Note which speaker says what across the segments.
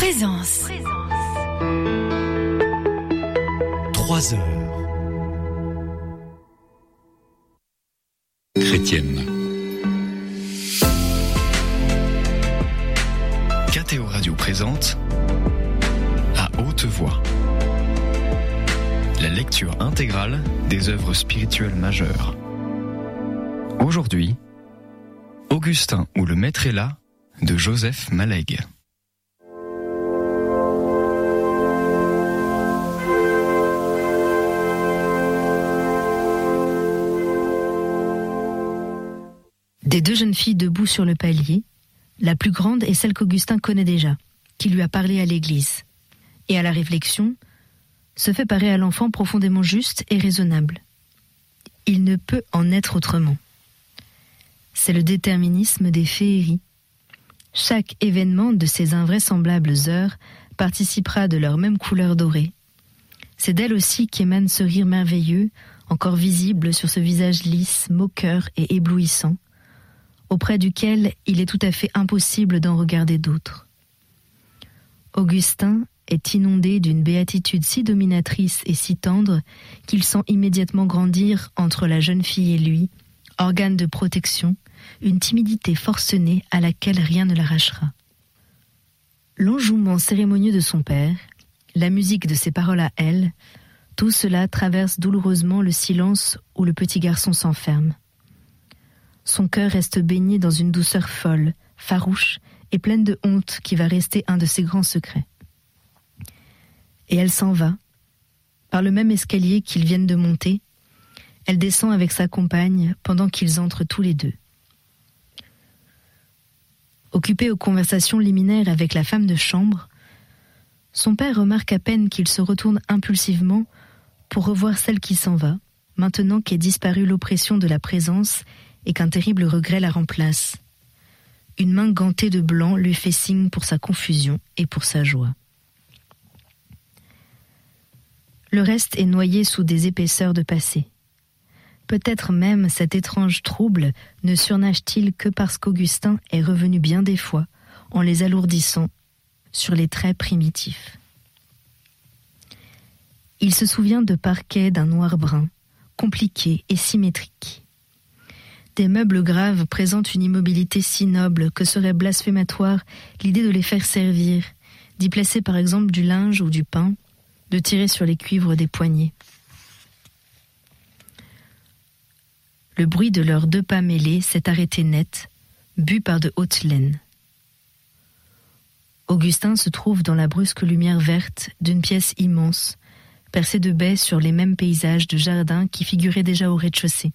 Speaker 1: Présence.
Speaker 2: 3 heures. Chrétienne. KTO Radio présente À haute voix. La lecture intégrale des œuvres spirituelles majeures. Aujourd'hui, Augustin ou le Maître est là de Joseph Malègue.
Speaker 3: Des 2 jeunes filles debout sur le palier, la plus grande est celle qu'Augustin connaît déjà, qui lui a parlé à l'église. Et à la réflexion, se fait parer à l'enfant profondément juste et raisonnable. Il ne peut en être autrement. C'est le déterminisme des féeries. Chaque événement de ces invraisemblables heures participera de leur même couleur dorée. C'est d'elle aussi qu'émane ce rire merveilleux, encore visible sur ce visage lisse, moqueur et éblouissant, auprès duquel il est tout à fait impossible d'en regarder d'autres. Augustin est inondé d'une béatitude si dominatrice et si tendre qu'il sent immédiatement grandir entre la jeune fille et lui, organe de protection, une timidité forcenée à laquelle rien ne l'arrachera. L'enjouement cérémonieux de son père, la musique de ses paroles à elle, tout cela traverse douloureusement le silence où le petit garçon s'enferme. Son cœur reste baigné dans une douceur folle, farouche et pleine de honte qui va rester un de ses grands secrets. Et elle s'en va. Par le même escalier qu'ils viennent de monter, elle descend avec sa compagne pendant qu'ils entrent tous les deux. Occupé aux conversations liminaires avec la femme de chambre, son père remarque à peine qu'il se retourne impulsivement pour revoir celle qui s'en va, maintenant qu'est disparue l'oppression de la présence et qu'un terrible regret la remplace. Une main gantée de blanc lui fait signe pour sa confusion et pour sa joie. Le reste est noyé sous des épaisseurs de passé. Peut-être même cet étrange trouble ne surnage-t-il que parce qu'Augustin est revenu bien des fois, en les alourdissant sur les traits primitifs. Il se souvient de parquets d'un noir brun, compliqués et symétriques. Des meubles graves présentent une immobilité si noble que serait blasphématoire l'idée de les faire servir, d'y placer par exemple du linge ou du pain, de tirer sur les cuivres des poignées. Le bruit de leurs 2 pas mêlés s'est arrêté net, bu par de hautes laines. Augustin se trouve dans la brusque lumière verte d'une pièce immense, percée de baies sur les mêmes paysages de jardins qui figuraient déjà au rez-de-chaussée.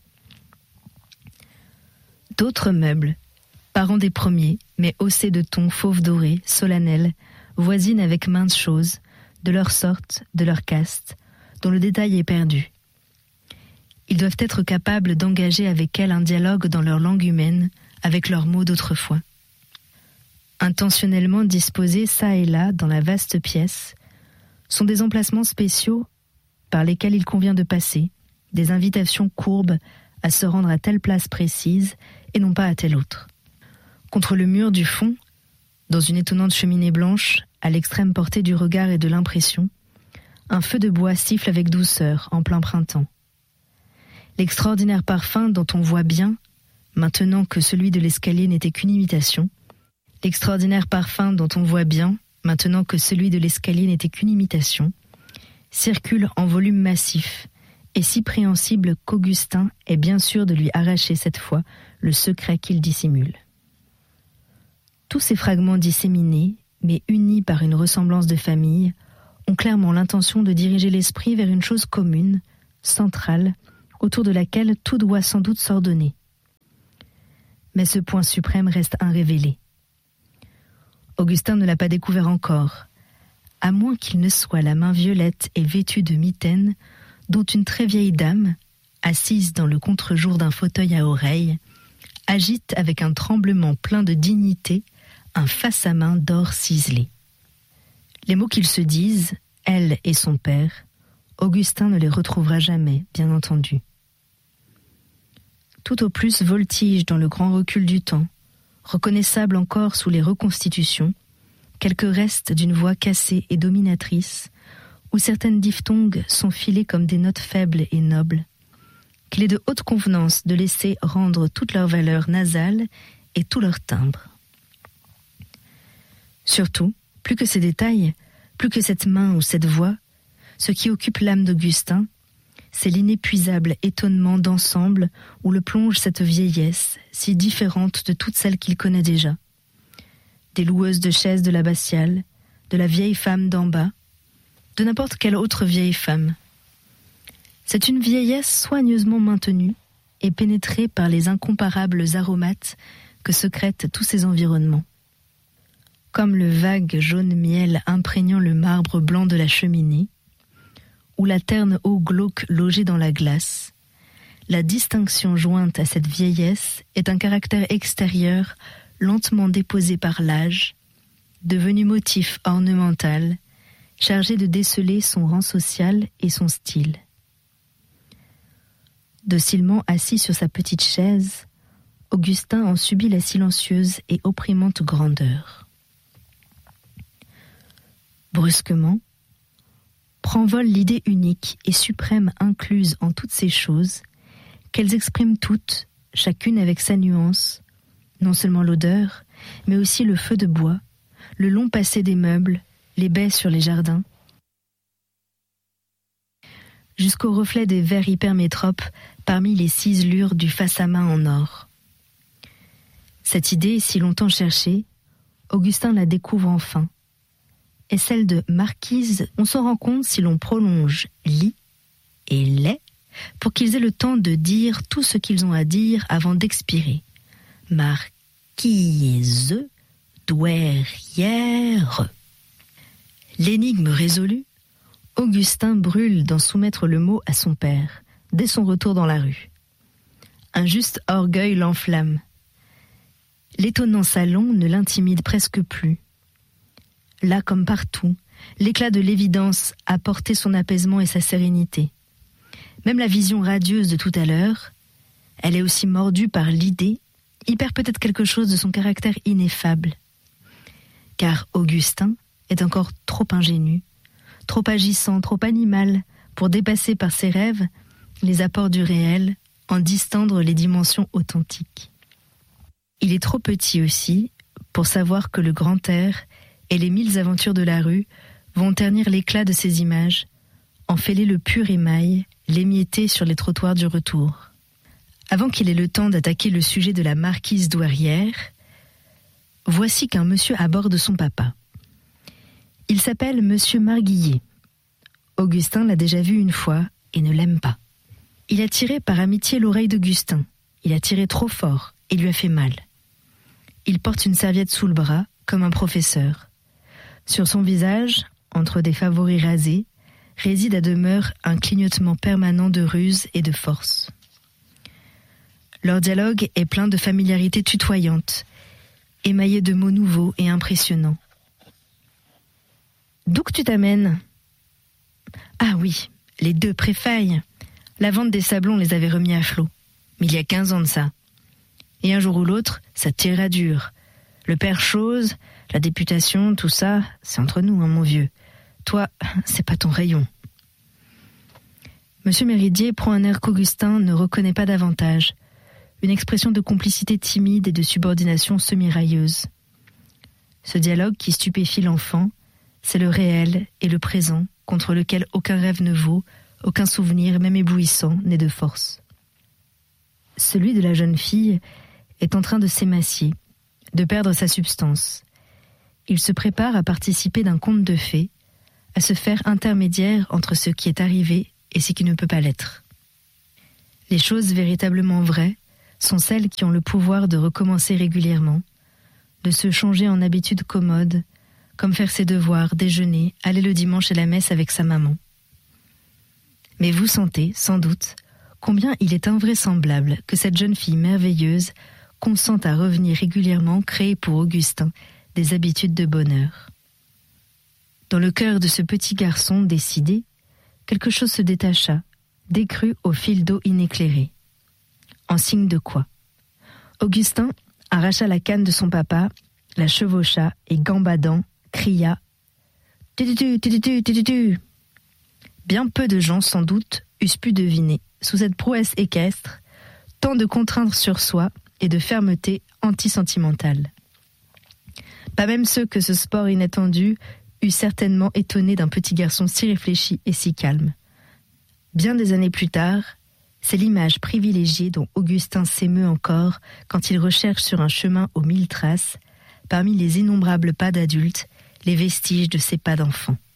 Speaker 3: D'autres meubles, parents des premiers, mais haussés de tons fauve doré, solennels, voisinent avec maintes choses, de leur sorte, de leur caste, dont le détail est perdu. Ils doivent être capables d'engager avec elles un dialogue dans leur langue humaine, avec leurs mots d'autrefois. Intentionnellement disposés çà et là dans la vaste pièce, sont des emplacements spéciaux par lesquels il convient de passer, des invitations courbes à se rendre à telle place précise et non pas à telle autre. Contre le mur du fond, dans une étonnante cheminée blanche, à l'extrême portée du regard et de l'impression, un feu de bois siffle avec douceur en plein printemps. L'extraordinaire parfum dont on voit bien, maintenant que celui de l'escalier n'était qu'une imitation, circule en volume massif, et si préhensible qu'Augustin est bien sûr de lui arracher cette fois le secret qu'il dissimule. Tous ces fragments disséminés, mais unis par une ressemblance de famille, ont clairement l'intention de diriger l'esprit vers une chose commune, centrale, autour de laquelle tout doit sans doute s'ordonner. Mais ce point suprême reste irrévélé. Augustin ne l'a pas découvert encore, à moins qu'il ne soit la main violette et vêtue de mitaine dont une très vieille dame, assise dans le contre-jour d'un fauteuil à oreilles, agite avec un tremblement plein de dignité un face-à-main d'or ciselé. Les mots qu'ils se disent, elle et son père, Augustin ne les retrouvera jamais, bien entendu. Tout au plus voltige dans le grand recul du temps, reconnaissable encore sous les reconstitutions, quelques restes d'une voix cassée et dominatrice, où certaines diphtongues sont filées comme des notes faibles et nobles, qu'il est de haute convenance de laisser rendre toute leur valeur nasale et tout leur timbre. Surtout, plus que ces détails, plus que cette main ou cette voix, ce qui occupe l'âme d'Augustin, c'est l'inépuisable étonnement d'ensemble où le plonge cette vieillesse, si différente de toutes celles qu'il connaît déjà. Des loueuses de chaises de l'abbatiale, de la vieille femme d'en bas, de n'importe quelle autre vieille femme. C'est une vieillesse soigneusement maintenue et pénétrée par les incomparables aromates que secrètent tous ces environnements. Comme le vague jaune miel imprégnant le marbre blanc de la cheminée, ou la terne eau glauque logée dans la glace, la distinction jointe à cette vieillesse est un caractère extérieur lentement déposé par l'âge, devenu motif ornemental, chargé de déceler son rang social et son style. Docilement assis sur sa petite chaise, Augustin en subit la silencieuse et opprimante grandeur. Brusquement, prend vol l'idée unique et suprême incluse en toutes ces choses, qu'elles expriment toutes, chacune avec sa nuance, non seulement l'odeur, mais aussi le feu de bois, le long passé des meubles, les baies sur les jardins, jusqu'au reflet des verres hypermétropes parmi les ciselures du face-à-main en or. Cette idée, si longtemps cherchée, Augustin la découvre enfin. Et celle de marquise, on s'en rend compte si l'on prolonge li et les pour qu'ils aient le temps de dire tout ce qu'ils ont à dire avant d'expirer. Marquise douairière. L'énigme résolue, Augustin brûle d'en soumettre le mot à son père, dès son retour dans la rue. Un juste orgueil l'enflamme. L'étonnant salon ne l'intimide presque plus. Là comme partout, l'éclat de l'évidence a porté son apaisement et sa sérénité. Même la vision radieuse de tout à l'heure, elle est aussi mordue par l'idée, y perd peut-être quelque chose de son caractère ineffable. Car Augustin est encore trop ingénu, trop agissant, trop animal pour dépasser par ses rêves les apports du réel, en distendre les dimensions authentiques. Il est trop petit aussi pour savoir que le grand air et les 1000 aventures de la rue vont ternir l'éclat de ces images, enfêler le pur émail, l'émietter sur les trottoirs du retour. Avant qu'il ait le temps d'attaquer le sujet de la marquise douairière, voici qu'un monsieur aborde son papa. Il s'appelle Monsieur Marguillet. Augustin l'a déjà vu une fois et ne l'aime pas. Il a tiré par amitié l'oreille d'Augustin. Il a tiré trop fort et lui a fait mal. Il porte une serviette sous le bras, comme un professeur. Sur son visage, entre des favoris rasés, réside à demeure un clignotement permanent de ruse et de force. Leur dialogue est plein de familiarité tutoyante, émaillé de mots nouveaux et impressionnants. « D'où que tu t'amènes ?»« Ah oui, les 2 préfailles. La vente des sablons les avait remis à flot. Mais il y a 15 ans de ça. Et un jour ou l'autre, ça tirera dur. Le père chose, la députation, tout ça, c'est entre nous, hein, mon vieux. Toi, c'est pas ton rayon. » Monsieur Méridier prend un air qu'Augustin ne reconnaît pas davantage, une expression de complicité timide et de subordination semi-railleuse. Ce dialogue qui stupéfie l'enfant, c'est le réel et le présent contre lequel aucun rêve ne vaut, aucun souvenir, même éblouissant, n'est de force. Celui de la jeune fille est en train de s'émacier, de perdre sa substance. Il se prépare à participer d'un conte de fées, à se faire intermédiaire entre ce qui est arrivé et ce qui ne peut pas l'être. Les choses véritablement vraies sont celles qui ont le pouvoir de recommencer régulièrement, de se changer en habitudes commodes, comme faire ses devoirs, déjeuner, aller le dimanche à la messe avec sa maman. Mais vous sentez, sans doute, combien il est invraisemblable que cette jeune fille merveilleuse consente à revenir régulièrement créer pour Augustin des habitudes de bonheur. Dans le cœur de ce petit garçon décidé, quelque chose se détacha, décrut au fil d'eau inéclairé. En signe de quoi? Augustin arracha la canne de son papa, la chevaucha et gambadant, cria « Tu ». Bien peu de gens, sans doute, eussent pu deviner, sous cette prouesse équestre, tant de contraintes sur soi et de fermeté antisentimentale. Pas même ceux que ce sport inattendu eût certainement étonné d'un petit garçon si réfléchi et si calme. Bien des années plus tard, c'est l'image privilégiée dont Augustin s'émeut encore quand il recherche sur un chemin aux 1000 traces, parmi les innombrables pas d'adultes, les vestiges de ses pas d'enfant.